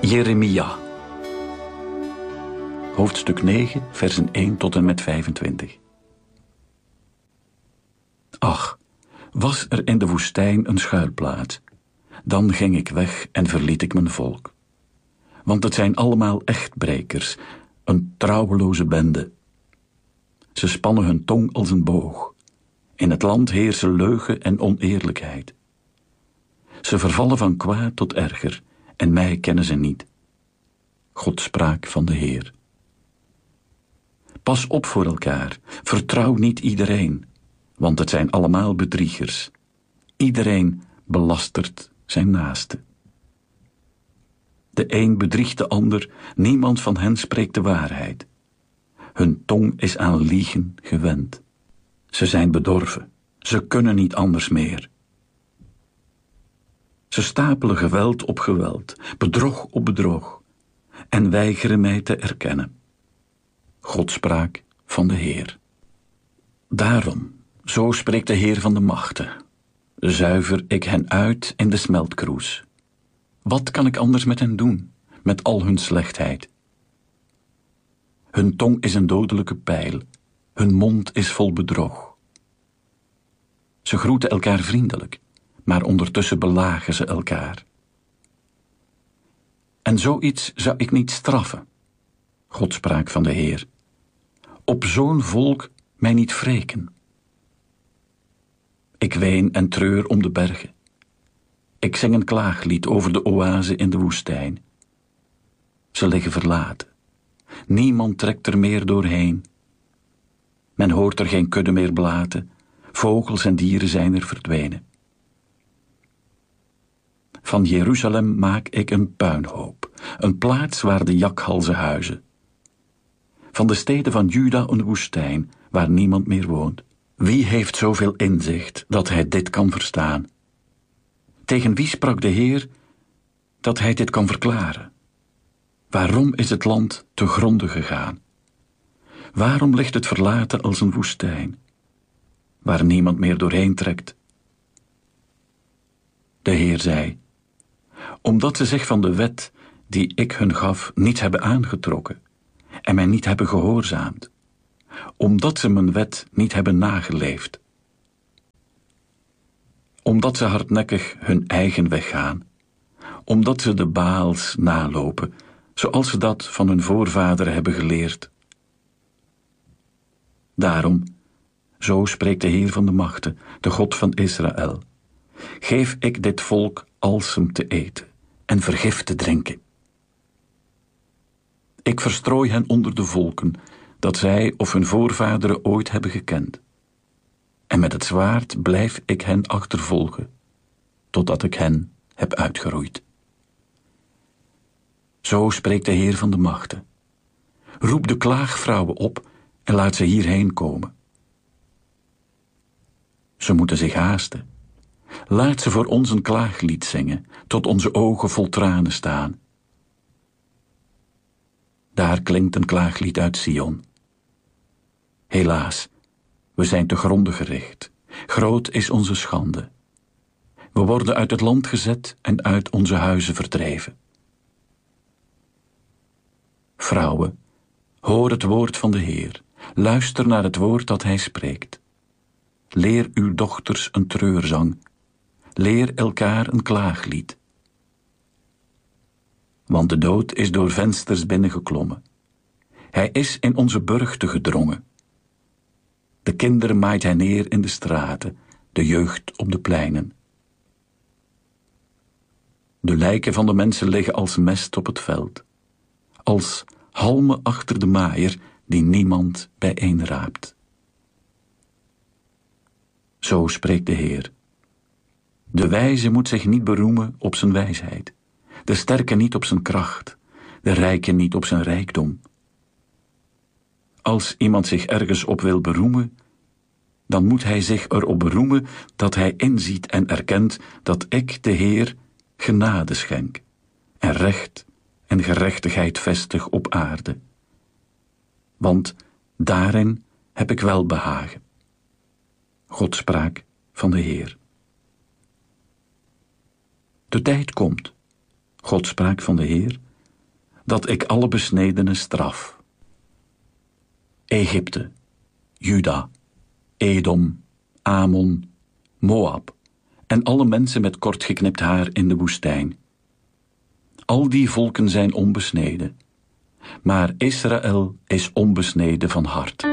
Jeremia. Hoofdstuk 9, versen 1 tot en met 25. Ach, was er in de woestijn een schuilplaats, dan ging ik weg en verliet ik mijn volk. Want het zijn allemaal echtbrekers, een trouweloze bende. Ze spannen hun tong als een boog. In het land heersen leugen en oneerlijkheid. Ze vervallen van kwaad tot erger, en mij kennen ze niet. God spraak van de Heer. Pas op voor elkaar, vertrouw niet iedereen, want het zijn allemaal bedriegers. Iedereen belastert zijn naaste. De een bedriegt de ander, niemand van hen spreekt de waarheid. Hun tong is aan liegen gewend. Ze zijn bedorven, ze kunnen niet anders meer. Ze stapelen geweld op geweld, bedrog op bedrog, en weigeren mij te erkennen. God spraak van de Heer. Daarom, zo spreekt de Heer van de machten, zuiver ik hen uit in de smeltkroes. Wat kan ik anders met hen doen, met al hun slechtheid? Hun tong is een dodelijke pijl, hun mond is vol bedrog. Ze groeten elkaar vriendelijk, maar ondertussen belagen ze elkaar. En zoiets zou ik niet straffen, God spraak van de Heer. Op zo'n volk mij niet wreken. Ik ween en treur om de bergen. Ik zing een klaaglied over de oase in de woestijn. Ze liggen verlaten. Niemand trekt er meer doorheen. Men hoort er geen kudde meer blaten. Vogels en dieren zijn er verdwenen. Van Jeruzalem maak ik een puinhoop, een plaats waar de jakhalzen huizen. Van de steden van Juda een woestijn, waar niemand meer woont. Wie heeft zoveel inzicht, dat hij dit kan verstaan? Tegen wie sprak de Heer, dat hij dit kan verklaren? Waarom is het land te gronde gegaan? Waarom ligt het verlaten als een woestijn, waar niemand meer doorheen trekt? De Heer zei, omdat ze zich van de wet die ik hun gaf niet hebben aangetrokken en mij niet hebben gehoorzaamd, omdat ze mijn wet niet hebben nageleefd, omdat ze hardnekkig hun eigen weg gaan, omdat ze de Baals nalopen, zoals ze dat van hun voorvaderen hebben geleerd. Daarom, zo spreekt de Heer van de machten, de God van Israël, geef ik dit volk alsem te eten en vergif te drinken. Ik verstrooi hen onder de volken, dat zij of hun voorvaderen ooit hebben gekend. En met het zwaard blijf ik hen achtervolgen, totdat ik hen heb uitgeroeid. Zo spreekt de Heer van de machten. Roep de klaagvrouwen op en laat ze hierheen komen. Ze moeten zich haasten. Laat ze voor ons een klaaglied zingen, tot onze ogen vol tranen staan. Daar klinkt een klaaglied uit Sion. Helaas, we zijn te gronde gericht. Groot is onze schande. We worden uit het land gezet en uit onze huizen verdreven. Vrouwen, hoor het woord van de Heer. Luister naar het woord dat hij spreekt. Leer uw dochters een treurzang. Leer elkaar een klaaglied. Want de dood is door vensters binnengeklommen. Hij is in onze burchten gedrongen. De kinderen maait hij neer in de straten, de jeugd op de pleinen. De lijken van de mensen liggen als mest op het veld, als halmen achter de maaier die niemand bijeenraapt. Zo spreekt de Heer. De wijze moet zich niet beroemen op zijn wijsheid, de sterke niet op zijn kracht, de rijke niet op zijn rijkdom. Als iemand zich ergens op wil beroemen, dan moet hij zich erop beroemen dat hij inziet en erkent dat ik, de Heer, genade schenk en recht en gerechtigheid vestig op aarde. Want daarin heb ik welbehagen. God spraak van de Heer. De tijd komt, God spraak van de Heer, dat ik alle besnedenen straf. Egypte, Juda, Edom, Ammon, Moab en alle mensen met kortgeknipt haar in de woestijn. Al die volken zijn onbesneden, maar Israël is onbesneden van hart.